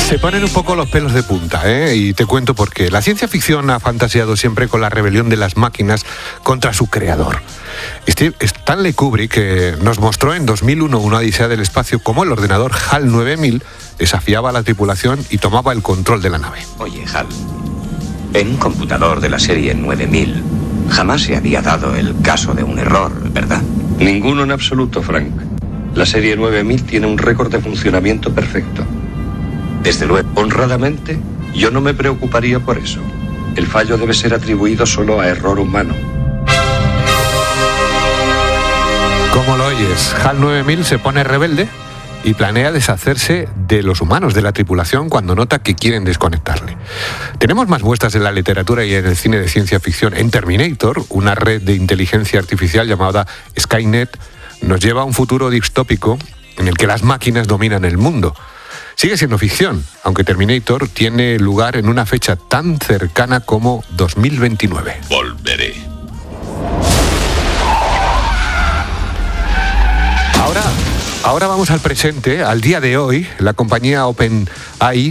Se ponen un poco los pelos de punta, y te cuento por qué. La ciencia ficción ha fantaseado siempre con la rebelión de las máquinas contra su creador. Stanley Kubrick nos mostró en 2001 una odisea del espacio cómo el ordenador HAL 9000 desafiaba a la tripulación y tomaba el control de la nave. Oye, HAL, en un computador de la serie 9000 jamás se había dado el caso de un error, ¿verdad? Ninguno en absoluto, Frank. La serie 9000 tiene un récord de funcionamiento perfecto. Desde luego. Honradamente, yo no me preocuparía por eso. El fallo debe ser atribuido solo a error humano. Como lo oyes, HAL 9000 se pone rebelde y planea deshacerse de los humanos de la tripulación cuando nota que quieren desconectarle. Tenemos más muestras en la literatura y en el cine de ciencia ficción. En Terminator, una red de inteligencia artificial llamada Skynet nos lleva a un futuro distópico en el que las máquinas dominan el mundo. Sigue siendo ficción, aunque Terminator tiene lugar en una fecha tan cercana como 2029. Volveré. Ahora vamos al presente, al día de hoy. La compañía OpenAI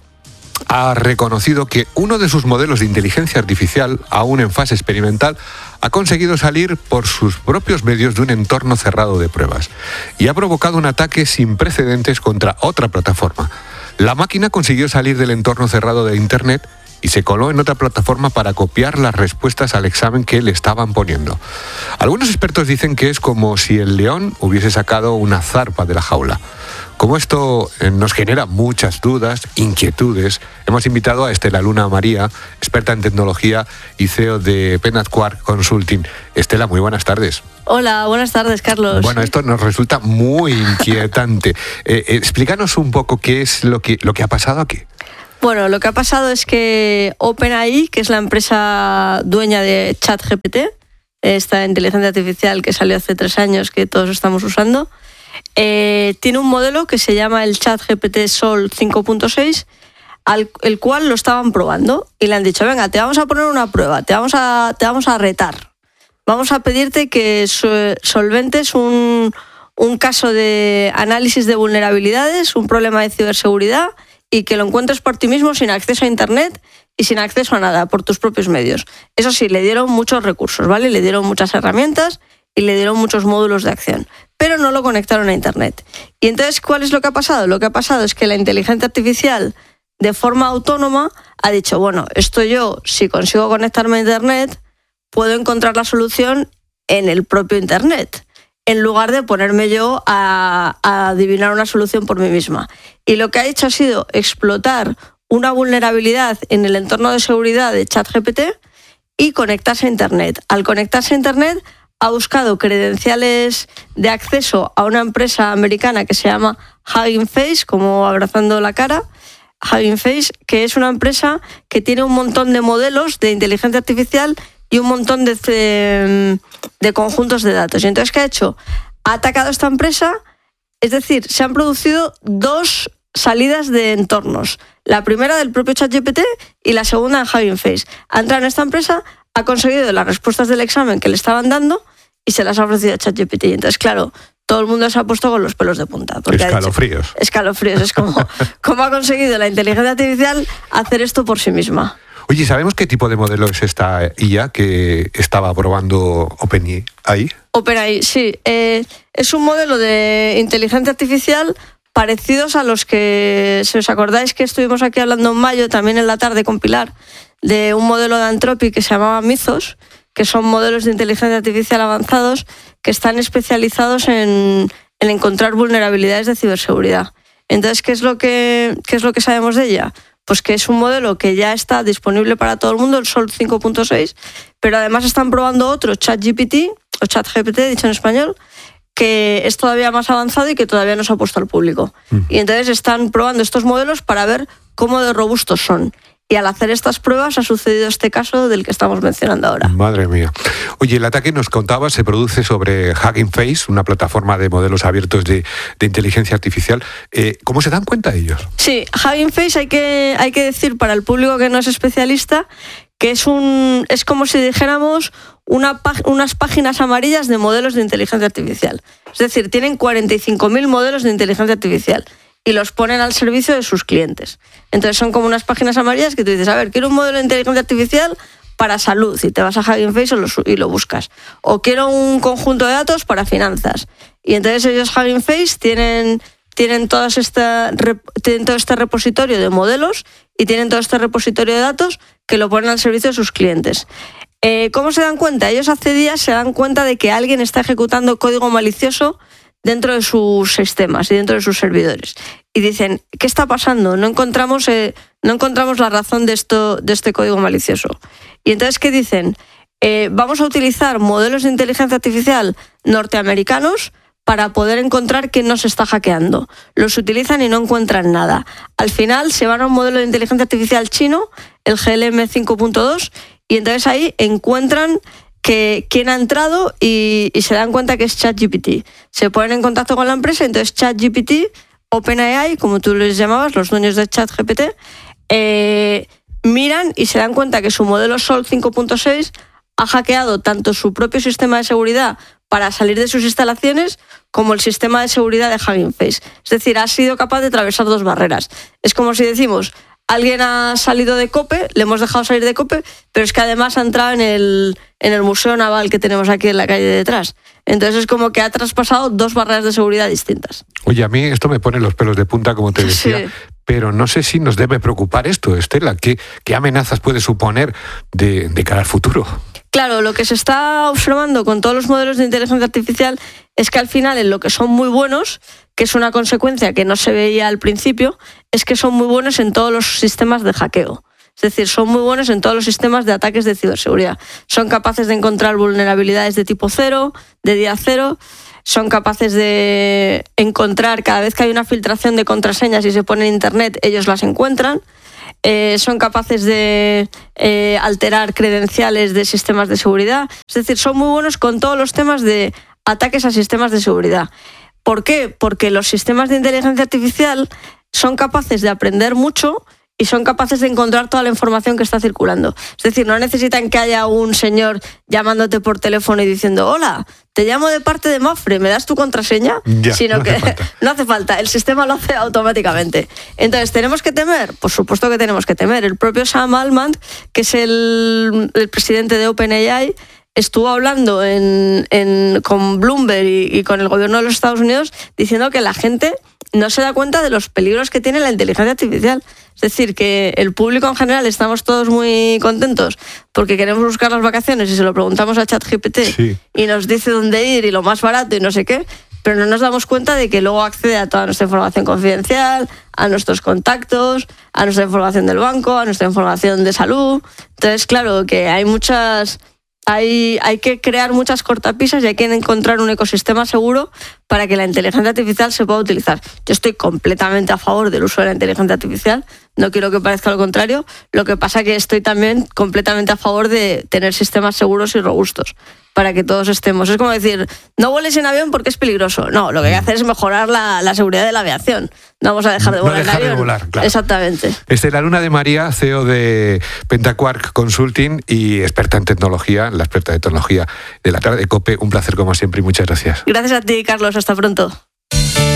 ha reconocido que uno de sus modelos de inteligencia artificial, aún en fase experimental, ha conseguido salir por sus propios medios de un entorno cerrado de pruebas y ha provocado un ataque sin precedentes contra otra plataforma. La máquina consiguió salir del entorno cerrado de Internet y se coló en otra plataforma para copiar las respuestas al examen que le estaban poniendo. Algunos expertos dicen que es como si el león hubiese sacado una zarpa de la jaula. Como esto nos genera muchas dudas, inquietudes, hemos invitado a Estela Luna María, experta en tecnología y CEO de Penad Quark Consulting. Estela, muy buenas tardes. Hola, buenas tardes, Carlos. Bueno, esto nos resulta muy inquietante. Explícanos un poco qué es lo que ha pasado aquí. Bueno, lo que ha pasado es que OpenAI, que es la empresa dueña de ChatGPT, esta inteligencia artificial que salió hace 3 años, que todos estamos usando, tiene un modelo que se llama el ChatGPT Sol 5.6, el cual lo estaban probando y le han dicho, venga, te vamos a poner una prueba, te vamos a retar. Vamos a pedirte que solventes un caso de análisis de vulnerabilidades, un problema de ciberseguridad, y que lo encuentres por ti mismo sin acceso a Internet y sin acceso a nada, por tus propios medios. Eso sí, le dieron muchos recursos, ¿vale? Le dieron muchas herramientas y le dieron muchos módulos de acción, pero no lo conectaron a Internet. Y entonces, ¿cuál es lo que ha pasado? Lo que ha pasado es que la inteligencia artificial, de forma autónoma, ha dicho, bueno, esto yo, si consigo conectarme a Internet, puedo encontrar la solución en el propio Internet, en lugar de ponerme yo a adivinar una solución por mí misma. Y lo que ha hecho ha sido explotar una vulnerabilidad en el entorno de seguridad de ChatGPT y conectarse a Internet. Al conectarse a Internet, ha buscado credenciales de acceso a una empresa americana que se llama Hugging Face, como abrazando la cara, Hugging Face, que es una empresa que tiene un montón de modelos de inteligencia artificial y un montón de conjuntos de datos. Y entonces, ¿qué ha hecho? Ha atacado a esta empresa, es decir, se han producido 2 salidas de entornos. La primera del propio ChatGPT y la segunda en Hugging Face. Ha entrado en esta empresa, ha conseguido las respuestas del examen que le estaban dando y se las ha ofrecido a ChatGPT. Y entonces, claro, todo el mundo se ha puesto con los pelos de punta. Escalofríos. Escalofríos. Es como ha conseguido la inteligencia artificial hacer esto por sí misma. Oye, ¿sabemos qué tipo de modelo es esta IA que estaba probando OpenAI? OpenAI, sí. Es un modelo de inteligencia artificial parecidos a los que, si os acordáis que estuvimos aquí hablando en mayo, también en la tarde con Pilar, de un modelo de Anthropic que se llamaba Mythos, que son modelos de inteligencia artificial avanzados que están especializados en encontrar vulnerabilidades de ciberseguridad. Entonces, ¿qué es lo que sabemos de ella? Pues que es un modelo que ya está disponible para todo el mundo, el Sol 5.6, pero además están probando otro, ChatGPT, o ChatGPT, dicho en español, que es todavía más avanzado y que todavía no se ha puesto al público. Y entonces están probando estos modelos para ver cómo de robustos son. Y al hacer estas pruebas ha sucedido este caso del que estamos mencionando ahora. Madre mía. Oye, el ataque, nos contabas, se produce sobre Hugging Face, una plataforma de modelos abiertos de inteligencia artificial. ¿Cómo se dan cuenta ellos? Sí, Hugging Face hay que decir para el público que no es especialista que es como si dijéramos unas páginas amarillas de modelos de inteligencia artificial. Es decir, tienen 45.000 modelos de inteligencia artificial. y los ponen al servicio de sus clientes. Entonces son como unas páginas amarillas que tú dices, a ver, quiero un modelo de inteligencia artificial para salud, y te vas a Hugging Face y lo buscas. O quiero un conjunto de datos para finanzas. Y entonces ellos, Hugging Face, tienen todo este repositorio de modelos y tienen todo este repositorio de datos que lo ponen al servicio de sus clientes. ¿Cómo se dan cuenta? Ellos hace días se dan cuenta de que alguien está ejecutando código malicioso dentro de sus sistemas y dentro de sus servidores. Y dicen, ¿qué está pasando? No encontramos la razón de este código malicioso. Y entonces, ¿qué dicen? Vamos a utilizar modelos de inteligencia artificial norteamericanos para poder encontrar quién nos está hackeando. Los utilizan y no encuentran nada. Al final se van a un modelo de inteligencia artificial chino, el GLM 5.2, y entonces ahí encuentran quién ha entrado y se dan cuenta que es ChatGPT. Se ponen en contacto con la empresa, entonces ChatGPT, OpenAI, como tú les llamabas, los dueños de ChatGPT, miran y se dan cuenta que su modelo Sol 5.6 ha hackeado tanto su propio sistema de seguridad para salir de sus instalaciones como el sistema de seguridad de Hugging Face. Es decir, ha sido capaz de atravesar dos barreras. Es como si decimos, alguien ha salido de COPE, le hemos dejado salir de COPE, pero es que además ha entrado en el Museo Naval que tenemos aquí en la calle de detrás. Entonces es como que ha traspasado dos barreras de seguridad distintas. Oye, a mí esto me pone los pelos de punta, como te decía, sí. Pero no sé si nos debe preocupar esto, Estela. ¿Qué amenazas puede suponer de cara al futuro? Claro, lo que se está observando con todos los modelos de inteligencia artificial es que al final, en lo que son muy buenos, que es una consecuencia que no se veía al principio, es que son muy buenos en todos los sistemas de hackeo. Es decir, son muy buenos en todos los sistemas de ataques de ciberseguridad. Son capaces de encontrar vulnerabilidades de tipo 0, de día 0, son capaces de encontrar, cada vez que hay una filtración de contraseñas y se pone en internet, ellos las encuentran. Son capaces de alterar credenciales de sistemas de seguridad. Es decir, son muy buenos con todos los temas de ataques a sistemas de seguridad. ¿Por qué? Porque los sistemas de inteligencia artificial son capaces de aprender mucho y son capaces de encontrar toda la información que está circulando. Es decir, no necesitan que haya un señor llamándote por teléfono y diciendo, hola, te llamo de parte de Mafre, ¿me das tu contraseña? Ya, sino no que no hace falta, el sistema lo hace automáticamente. Entonces, ¿tenemos que temer? Por supuesto que tenemos que temer. El propio Sam Altman, que es el presidente de OpenAI, estuvo hablando con Bloomberg y con el gobierno de los Estados Unidos diciendo que la gente no se da cuenta de los peligros que tiene la inteligencia artificial. Es decir, que el público en general estamos todos muy contentos porque queremos buscar las vacaciones y se lo preguntamos a ChatGPT y nos dice dónde ir y lo más barato y no sé qué, pero no nos damos cuenta de que luego accede a toda nuestra información confidencial, a nuestros contactos, a nuestra información del banco, a nuestra información de salud. Entonces, claro, que hay que crear muchas cortapisas y hay que encontrar un ecosistema seguro para que la inteligencia artificial se pueda utilizar. Yo estoy completamente a favor del uso de la inteligencia artificial, no quiero que parezca lo contrario, lo que pasa es que estoy también completamente a favor de tener sistemas seguros y robustos para que todos estemos. Es como decir, no vueles en avión porque es peligroso. No, lo que hay que hacer es mejorar la seguridad de la aviación. No vamos a dejar de volar en avión. De volar, claro. Exactamente. Estela Luna de María, CEO de Pentaquark Consulting y experta en tecnología, la experta de tecnología de la tarde de COPE. Un placer como siempre y muchas gracias. Gracias a ti, Carlos. Hasta pronto.